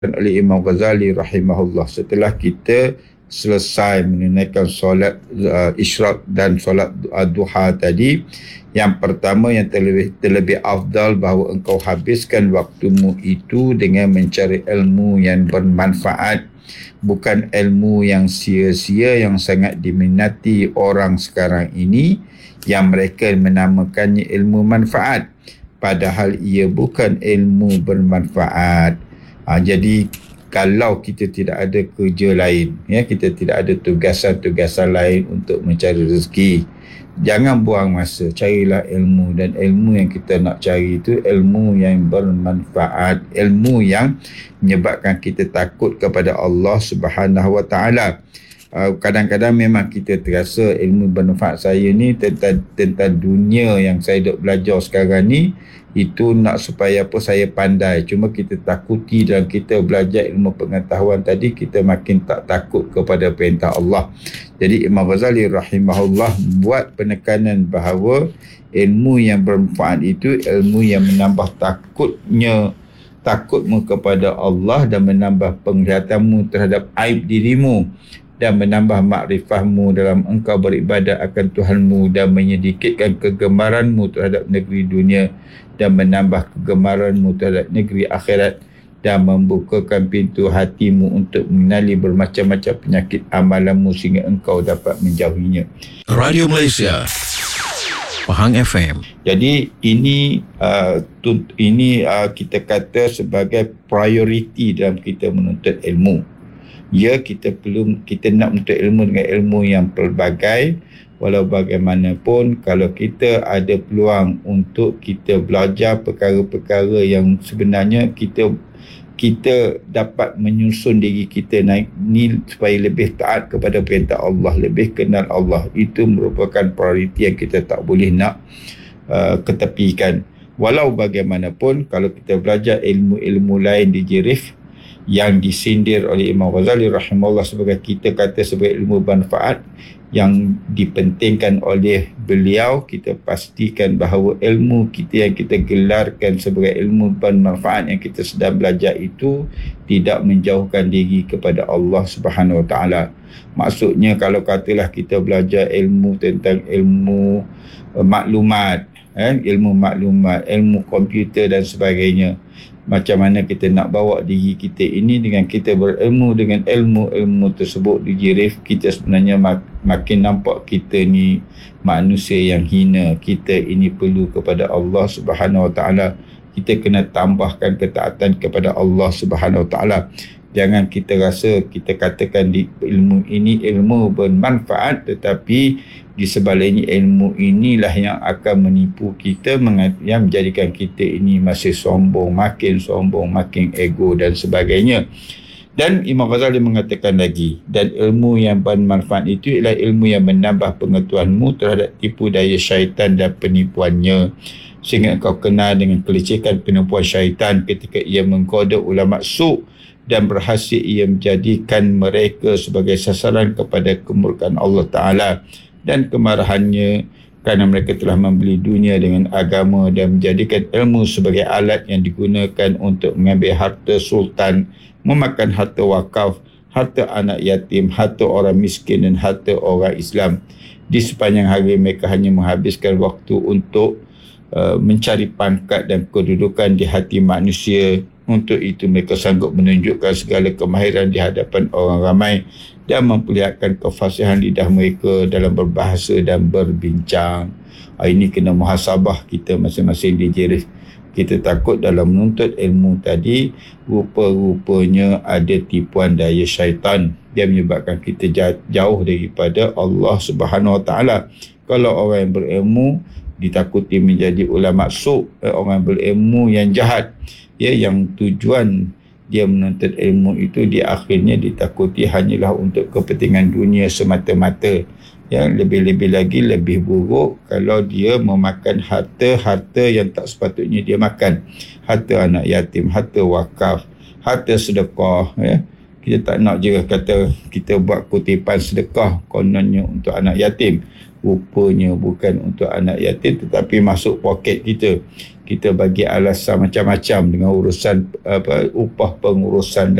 oleh Imam Ghazali rahimahullah. Setelah kita selesai menunaikan solat isyraq dan solat duha tadi, yang pertama yang terlebih afdal bahawa engkau habiskan waktumu itu dengan mencari ilmu yang bermanfaat, bukan ilmu yang sia-sia yang sangat diminati orang sekarang ini, yang mereka menamakannya ilmu manfaat, padahal ia bukan ilmu bermanfaat. Jadi kalau kita tidak ada kerja lain, kita tidak ada tugasan-tugasan lain untuk mencari rezeki, jangan buang masa, carilah ilmu. Dan ilmu yang kita nak cari itu ilmu yang bermanfaat, ilmu yang menyebabkan kita takut kepada Allah Subhanahu Wa Taala. Kadang-kadang memang kita terasa ilmu bermanfaat saya ni tentang dunia yang saya duk belajar sekarang ni, itu nak supaya apa, saya pandai. Cuma kita takuti dalam kita belajar ilmu pengetahuan tadi, kita makin tak takut kepada perintah Allah. Jadi Imam Ghazali rahimahullah buat penekanan bahawa ilmu yang bermanfaat itu ilmu yang menambah takutmu kepada Allah dan menambah penglihatanmu terhadap aib dirimu, dan menambah makrifahmu dalam engkau beribadah akan Tuhanmu, dan menyedikitkan kegemaranmu terhadap negeri dunia, dan menambah kegemaranmu terhadap negeri akhirat, dan membukakan pintu hatimu untuk mengenali bermacam-macam penyakit amalanmu sehingga engkau dapat menjauhinya. Radio Malaysia, Pahang FM. Jadi ini kita kata sebagai prioriti dalam kita menuntut ilmu. Kita nak menuntut ilmu dengan ilmu yang pelbagai. Walau bagaimanapun, kalau kita ada peluang untuk kita belajar perkara-perkara yang sebenarnya kita dapat menyusun diri kita naik ni supaya lebih taat kepada perintah Allah, lebih kenal Allah, itu merupakan prioriti yang kita tak boleh nak ketepikan. Walau bagaimanapun, kalau kita belajar ilmu-ilmu lain di Jirif yang disindir oleh Imam Ghazali rahimahullah sebagai ilmu bermanfaat yang dipentingkan oleh beliau, kita pastikan bahawa ilmu kita yang kita gelarkan sebagai ilmu bermanfaat yang kita sedang belajar itu tidak menjauhkan diri kepada Allah Subhanahu Wa Taala. Maksudnya kalau katalah kita belajar ilmu tentang ilmu maklumat, ilmu komputer dan sebagainya, macam mana kita nak bawa diri kita ini dengan kita berilmu dengan ilmu tersebut di Jirif, kita sebenarnya makin nampak kita ni manusia yang hina. Kita ini perlu kepada Allah Subhanahu Wa Taala. Kita kena tambahkan ketaatan kepada Allah Subhanahu Wa Taala. Jangan kita rasa kita katakan di ilmu ini ilmu bermanfaat, tetapi di sebaliknya ilmu inilah yang akan menipu kita, yang menjadikan kita ini masih sombong, makin ego dan sebagainya. Dan Imam Ghazali mengatakan lagi, dan ilmu yang bermanfaat itu ialah ilmu yang menambah pengetahuanmu terhadap tipu daya syaitan dan penipuannya, sehingga kau kenal dengan kelecehan penipuan syaitan ketika ia menggoda ulama su' dan berhasil ia menjadikan mereka sebagai sasaran kepada kemurkaan Allah Ta'ala dan kemarahannya, kerana mereka telah membeli dunia dengan agama dan menjadikan ilmu sebagai alat yang digunakan untuk mengambil harta sultan, memakan harta wakaf, harta anak yatim, harta orang miskin dan harta orang Islam. Di sepanjang hari mereka hanya menghabiskan waktu untuk mencari pangkat dan kedudukan di hati manusia. Untuk itu mereka sanggup menunjukkan segala kemahiran di hadapan orang ramai dan memperlihatkan kefasihan lidah mereka dalam berbahasa dan berbincang. Ini kena muhasabah kita masing-masing di Jirif. Kita takut dalam menuntut ilmu tadi, rupa-rupanya ada tipuan daya syaitan yang menyebabkan kita jauh daripada Allah Subhanahu Wa Taala. Kalau orang yang berilmu ditakuti menjadi ulama su', orang berilmu yang jahat, yang tujuan dia menuntut ilmu itu di akhirnya ditakuti hanyalah untuk kepentingan dunia semata-mata. Yang lebih-lebih lagi, lebih buruk kalau dia memakan harta yang tak sepatutnya dia makan. Harta anak yatim, harta wakaf, harta sedekah, Kita tak nak je kata kita buat kutipan sedekah kononnya untuk anak yatim. Rupanya bukan untuk anak yatim tetapi masuk poket kita. Kita bagi alasan macam-macam dengan urusan upah pengurusan